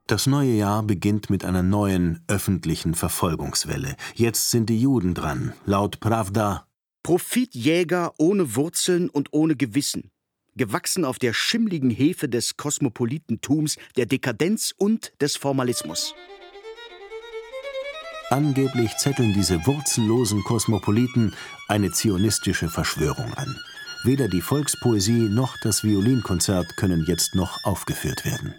Das neue Jahr beginnt mit einer neuen öffentlichen Verfolgungswelle. Jetzt sind die Juden dran. Laut Pravda: Profitjäger ohne Wurzeln und ohne Gewissen. Gewachsen auf der schimmligen Hefe des Kosmopolitentums, der Dekadenz und des Formalismus. Angeblich zetteln diese wurzellosen Kosmopoliten eine zionistische Verschwörung an. Weder die Volkspoesie noch das Violinkonzert können jetzt noch aufgeführt werden.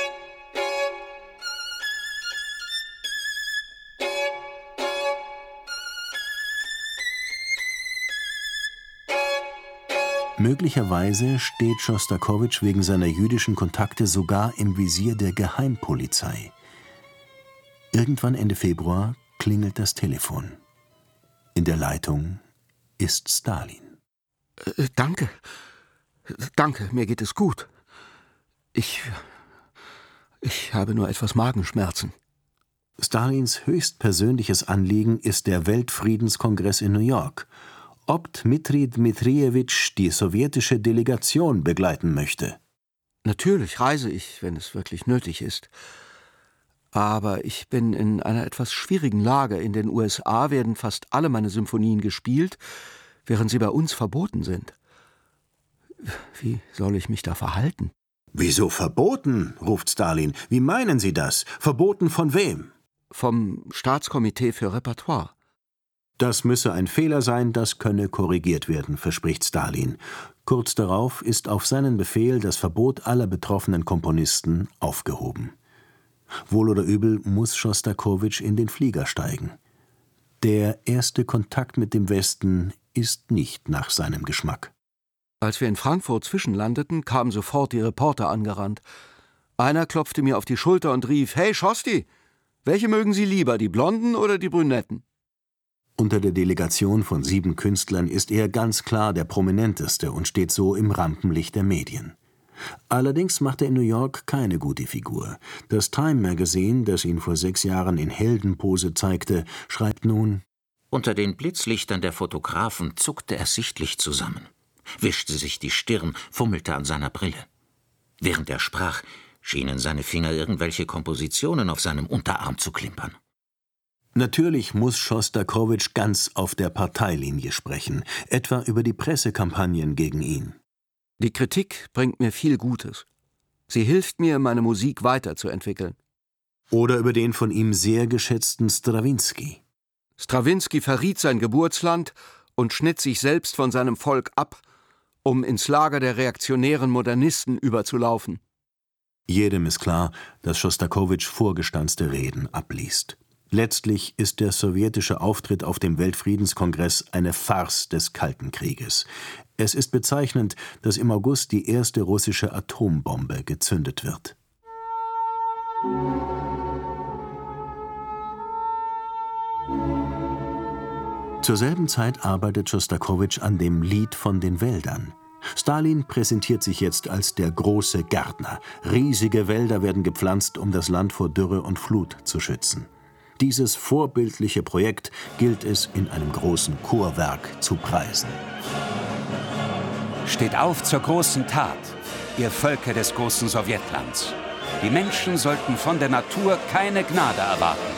Möglicherweise steht Schostakowitsch wegen seiner jüdischen Kontakte sogar im Visier der Geheimpolizei. Irgendwann Ende Februar klingelt das Telefon. In der Leitung ist Stalin. Danke. Danke, mir geht es gut. Ich habe nur etwas Magenschmerzen. Stalins höchstpersönliches Anliegen ist der Weltfriedenskongress in New York. Ob Dmitri Dmitrijewitsch die sowjetische Delegation begleiten möchte. Natürlich reise ich, wenn es wirklich nötig ist. Aber ich bin in einer etwas schwierigen Lage. In den USA werden fast alle meine Symphonien gespielt, während sie bei uns verboten sind. Wie soll ich mich da verhalten? »Wieso verboten?« ruft Stalin. »Wie meinen Sie das? Verboten von wem?« »Vom Staatskomitee für Repertoire.« »Das müsse ein Fehler sein, das könne korrigiert werden«, verspricht Stalin. Kurz darauf ist auf seinen Befehl das Verbot aller betroffenen Komponisten aufgehoben. Wohl oder übel muss Schostakowitsch in den Flieger steigen. Der erste Kontakt mit dem Westen ist nicht nach seinem Geschmack. Als wir in Frankfurt zwischenlandeten, kamen sofort die Reporter angerannt. Einer klopfte mir auf die Schulter und rief: »Hey Schosti, welche mögen Sie lieber, die Blonden oder die Brünetten?« Unter der Delegation von 7 Künstlern ist er ganz klar der prominenteste und steht so im Rampenlicht der Medien. Allerdings macht er in New York keine gute Figur. Das Time Magazine, das ihn vor 6 Jahren in Heldenpose zeigte, schreibt nun: Unter den Blitzlichtern der Fotografen zuckte er sichtlich zusammen, wischte sich die Stirn, fummelte an seiner Brille. Während er sprach, schienen seine Finger irgendwelche Kompositionen auf seinem Unterarm zu klimpern. Natürlich muss Schostakowitsch ganz auf der Parteilinie sprechen, etwa über die Pressekampagnen gegen ihn. Die Kritik bringt mir viel Gutes. Sie hilft mir, meine Musik weiterzuentwickeln. Oder über den von ihm sehr geschätzten Strawinsky. Strawinsky verriet sein Geburtsland und schnitt sich selbst von seinem Volk ab, um ins Lager der reaktionären Modernisten überzulaufen. Jedem ist klar, dass Schostakowitsch vorgestanzte Reden abliest. Letztlich ist der sowjetische Auftritt auf dem Weltfriedenskongress eine Farce des Kalten Krieges. Es ist bezeichnend, dass im August die erste russische Atombombe gezündet wird. Zur selben Zeit arbeitet Schostakowitsch an dem Lied von den Wäldern. Stalin präsentiert sich jetzt als der große Gärtner. Riesige Wälder werden gepflanzt, um das Land vor Dürre und Flut zu schützen. Dieses vorbildliche Projekt gilt es in einem großen Chorwerk zu preisen. Steht auf zur großen Tat, ihr Völker des großen Sowjetlands. Die Menschen sollten von der Natur keine Gnade erwarten.